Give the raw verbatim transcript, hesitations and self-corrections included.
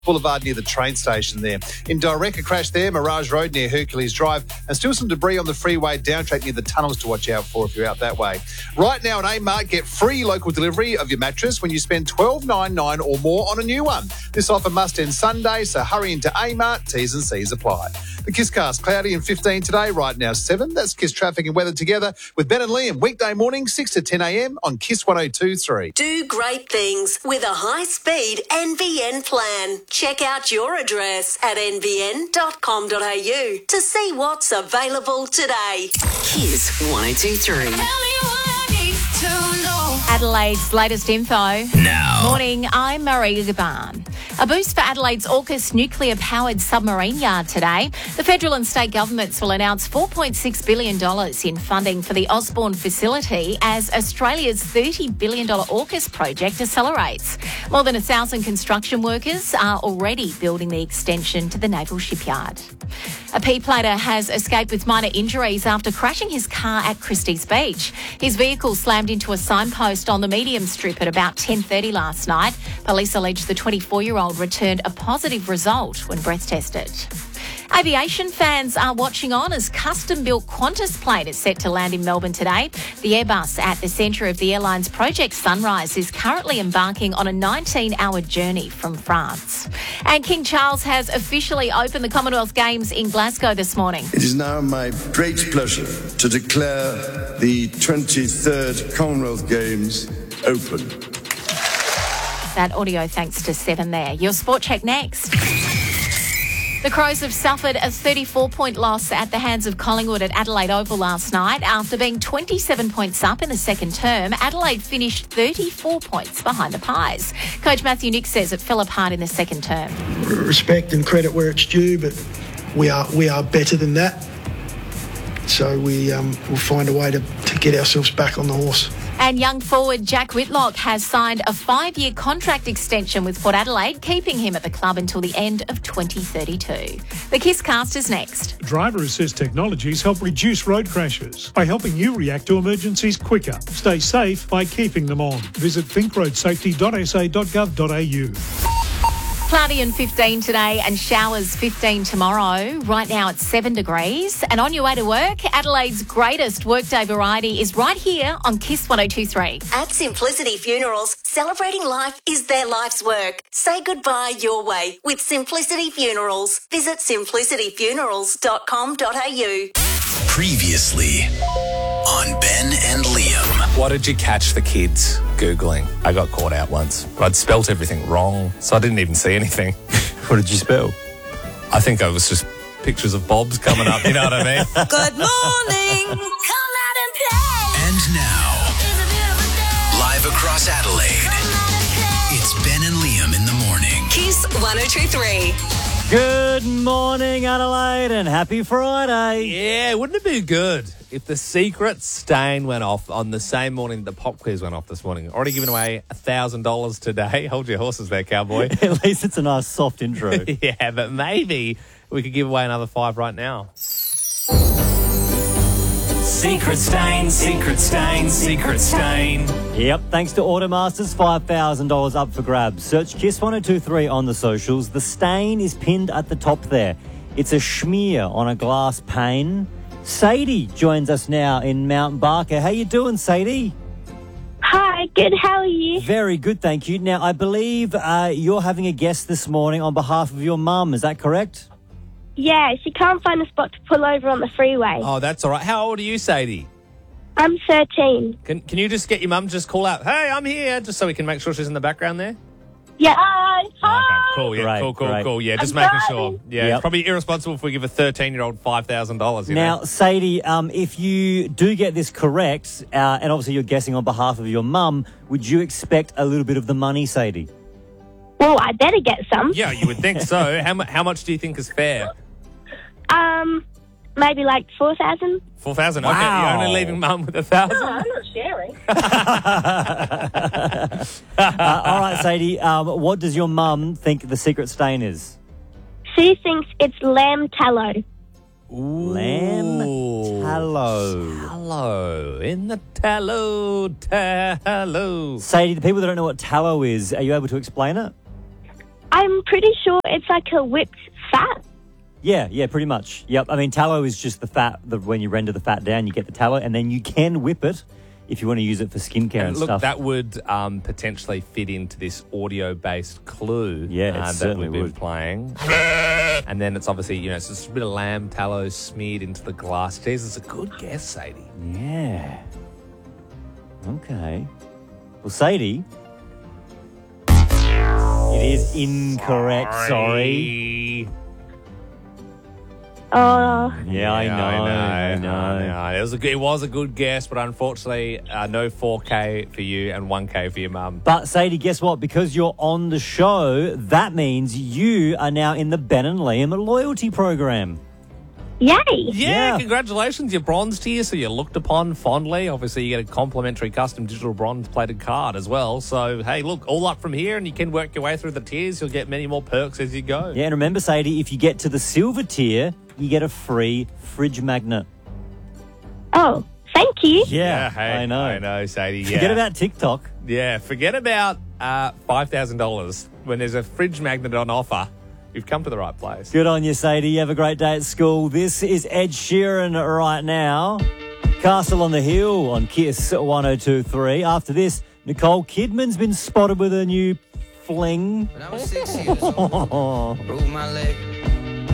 Boulevard near the train station there. In direct, a crash there, Mirage Road near Hercules Drive, and still some debris on the freeway downtrack near the tunnels to watch out for if you're out that way. Right now at A-Mart, get free local delivery of your mattress when you spend twelve dollars ninety-nine or more on a new one. This offer must end Sunday, so hurry into A-Mart. T's and C's apply. The KISScast, cloudy and fifteen today, right now seven. That's KISS traffic and weather together with Ben and Liam, weekday morning, six to ten a.m. on KISS one oh two point three. Do great things with a high-speed N B N plan. Check out your address at n b n dot com dot a u to see what's available today. KISS one oh two point three. Adelaide's latest info. Now. Morning, I'm Maria Gaban. A boost for Adelaide's AUKUS nuclear-powered submarine yard today. The federal and state governments will announce four point six billion dollars in funding for the Osborne facility as Australia's thirty billion dollars AUKUS project accelerates. More than one thousand construction workers are already building the extension to the naval shipyard. A P-plater has escaped with minor injuries after crashing his car at Christie's Beach. His vehicle slammed into a signpost on the medium strip at about ten thirty last night. Police allege the twenty-four-year-old returned a positive result when breath tested. Aviation fans are watching on as custom-built Qantas plane is set to land in Melbourne today. The Airbus at the centre of the airline's Project Sunrise is currently embarking on a nineteen-hour journey from France. And King Charles has officially opened the Commonwealth Games in Glasgow this morning. It is now my great pleasure to declare the twenty-third Commonwealth Games open. That audio thanks to Seven there. Your sport check next. The Crows have suffered a thirty-four point loss at the hands of Collingwood at Adelaide Oval last night. After being twenty-seven points up in the second term, Adelaide finished thirty-four points behind the Pies. Coach Matthew Nick says it fell apart in the second term. Respect and credit where it's due, but we are we are better than that. So we um, will find a way to, to get ourselves back on the horse. And young forward Jack Whitlock has signed a five-year contract extension with Port Adelaide, keeping him at the club until the end of twenty thirty-two. The KISScast is next. Driver assist technologies help reduce road crashes by helping you react to emergencies quicker. Stay safe by keeping them on. Visit think road safety dot s a dot gov dot a u. Cloudy and fifteen today and showers fifteen tomorrow. Right now it's seven degrees. And on your way to work, Adelaide's greatest workday variety is right here on KISS one oh two point three. At Simplicity Funerals, celebrating life is their life's work. Say goodbye your way with Simplicity Funerals. Visit simplicity funerals dot com dot a u. Previously on Ben and Liam. What did you catch the kids Googling? I got caught out once. I'd spelt everything wrong, so I didn't even see anything. What did you spell? I think I was just pictures of Bob's coming up, you know what I mean? Good morning. Come out and play. And now, live across Adelaide, it's Ben and Liam in the morning. KISS one oh two point three. Good morning, Adelaide, and happy Friday. Yeah, wouldn't it be good if the secret stain went off on the same morning the pop quiz went off this morning? Already giving away one thousand dollars today. Hold your horses there, cowboy. At least it's a nice soft intro. Yeah, but maybe we could give away another five right now. Secret stain, secret stain, secret stain. Yep, thanks to Automasters, five thousand dollars up for grabs. Search KISS one oh two point three on the socials. The stain is pinned at the top there. It's a schmear on a glass pane. Sadie joins us now in Mount Barker. How you doing, Sadie? Hi, good. How are you? Very good, thank you. Now, I believe uh, you're having a guest this morning on behalf of your mum. Is that correct? Yeah, she can't find a spot to pull over on the freeway. Oh, that's all right. How old are you, Sadie? I'm thirteen. Can Can you just get your mum to just call out, hey, I'm here, just so we can make sure she's in the background there? Yeah. Hi. Hi. Okay, cool, yeah, Great, cool, cool, great. cool. Yeah, just I'm making driving. sure. Yeah, Yep. it's probably irresponsible if we give a thirteen-year-old five thousand dollars, you Now, know? Sadie, um, if you do get this correct, uh, and obviously you're guessing on behalf of your mum, would you expect a little bit of the money, Sadie? Well, I better get some. Yeah, you would think so. How, mu- how much do you think is fair? Um, maybe like four thousand. four thousand dollars? Okay, Wow. you're only leaving mum with a thousand No, I'm not sharing. uh, all right, Sadie, um, what does your mum think the secret stain is? She thinks it's lamb tallow. Lamb tallow. Tallow. In the tallow, tallow. Sadie, the people that don't know what tallow is, are you able to explain it? I'm pretty sure it's like a whipped fat. Yeah, yeah, pretty much. Yep. I mean, tallow is just the fat. The, when you render the fat down, you get the tallow, and then you can whip it if you want to use it for skincare and, And look, stuff. that would um, potentially fit into this audio-based clue Yeah, it uh, that certainly we've been would. playing. And then it's obviously, you know, it's just a bit of lamb tallow smeared into the glass. Jeez, it's a good guess, Sadie. Yeah. Okay. Well, Sadie, it is incorrect. Sorry. Oh, Yeah, I know. I know. I know. It was a good, it was a good guess, but unfortunately, uh, no four K for you and one K for your mum. But Sadie, guess what? Because you're on the show, that means you are now in the Ben and Liam loyalty program. yay. Yeah, Yeah. congratulations. You're bronzed here, so you're looked upon fondly. Obviously, you get a complimentary custom digital bronze-plated card as well. So, hey, look, all up from here, and you can work your way through the tiers. You'll get many more perks as you go. Yeah, and remember, Sadie, if you get to the silver tier, you get a free fridge magnet. Oh, thank you. Yeah, hey, I know. I know, Sadie. Yeah. Forget about TikTok. Yeah, forget about uh, five thousand dollars. When there's a fridge magnet on offer, you've come to the right place. Good on you, Sadie. You have a great day at school. This is Ed Sheeran right now. Castle on the Hill on Kiss one oh two three. After this, Nicole Kidman's been spotted with a new fling. When I was six years old, broke my leg.